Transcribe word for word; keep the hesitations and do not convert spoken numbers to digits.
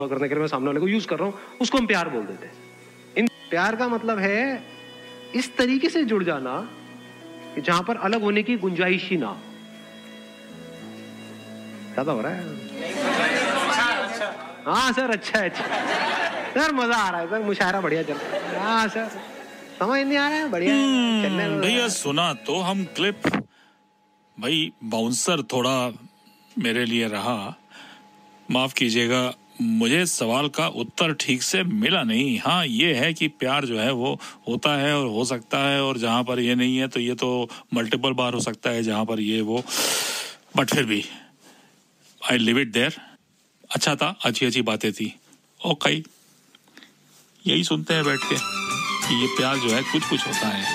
करने के लिए मैं सामने वाले को यूज कर रहा हूँ, उसको हम प्यार बोल देते हैं। इन प्यार का मतलब है इस तरीके से जुड़ जाना कि जहां पर अलग होने की गुंजाइश ही ना। ज्यादा हो रहा है? हाँ सर, अच्छा है, अच्छा सर, मजा आ रहा है सर, मुशायरा बढ़िया चल रहा है। हाँ सर, समझ नहीं आ रहा है, बढ़िया भैया सुना तो हम क्लिप, भाई बाउंसर थोड़ा मेरे लिए रहा, माफ कीजिएगा, मुझे सवाल का उत्तर ठीक से मिला नहीं। हाँ ये है कि प्यार जो है वो होता है और हो सकता है, और जहाँ पर ये नहीं है तो ये तो मल्टीपल बार हो सकता है जहाँ पर ये वो, बट फिर भी आई लिव इट देयर। अच्छा था, अच्छी अच्छी बातें थी। ओके, यही सुनते हैं बैठ के कि ये प्यार जो है कुछ कुछ होता है।